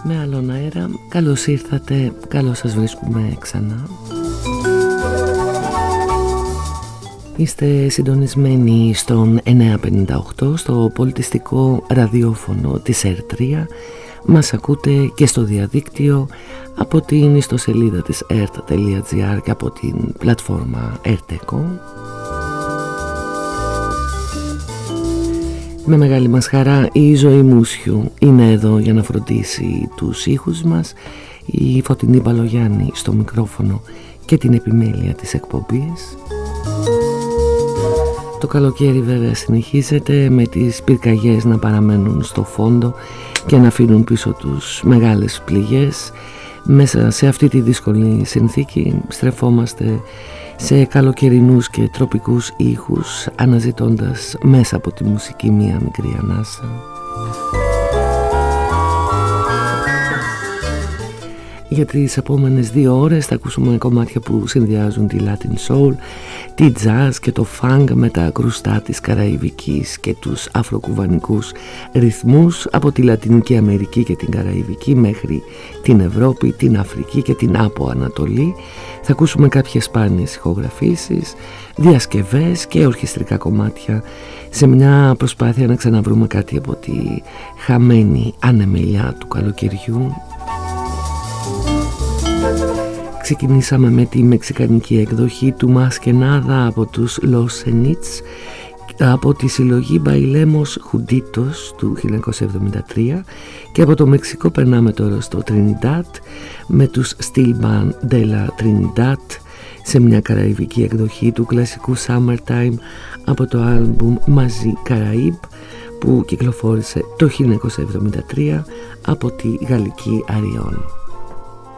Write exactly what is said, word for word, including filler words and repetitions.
με άλλον αέρα. Καλώς ήρθατε, καλώς σας βρίσκουμε ξανά. Είστε συντονισμένοι στον εννιακόσια πενήντα οκτώ, στο πολιτιστικό ραδιόφωνο της ερ τρία. Μας ακούτε και στο διαδίκτυο από την ιστοσελίδα της ερ τι τελεία τζι άρ και από την πλατφόρμα Ερτεκό. Με μεγάλη μας χαρά η Ζωή Μούσιου είναι εδώ για να φροντίσει τους ήχους μας, η Φωτεινή Μπαλογιάννη στο μικρόφωνο και την επιμέλεια της εκπομπής. Το καλοκαίρι βέβαια συνεχίζεται, με τις πυρκαγιές να παραμένουν στο φόντο και να αφήνουν πίσω τους μεγάλες πληγές. Μέσα σε αυτή τη δύσκολη συνθήκη στρεφόμαστε σε καλοκαιρινούς και τροπικούς ήχους, αναζητώντας μέσα από τη μουσική μία μικρή ανάσα. Για τις επόμενες δύο ώρες θα ακούσουμε κομμάτια που συνδυάζουν τη Latin Soul, τη Jazz και το Funk με τα κρουστά της Καραϊβικής και τους αφροκουβανικούς ρυθμούς, από τη Λατινική Αμερική και την Καραϊβική μέχρι την Ευρώπη, την Αφρική και την Άπο Ανατολή. Θα ακούσουμε κάποιες σπάνιες ηχογραφήσεις, διασκευές και ορχιστρικά κομμάτια σε μια προσπάθεια να ξαναβρούμε κάτι από τη χαμένη ανεμελιά του καλοκαιριού. Ξεκινήσαμε με τη μεξικανική εκδοχή του Μασκενάδα από τους Los Zeniths, από τη συλλογή Bailemos Juntitos του χίλια εννιακόσια εβδομήντα τρία, και από το Μεξικό περνάμε τώρα στο Trinidad με τους Steel Band de la Trinidad σε μια καραϊβική εκδοχή του κλασικού Summertime από το άλμπουμ Μαζί Καραΐμπ που κυκλοφόρησε το χίλια εννιακόσια εβδομήντα τρία από τη γαλλική Arion.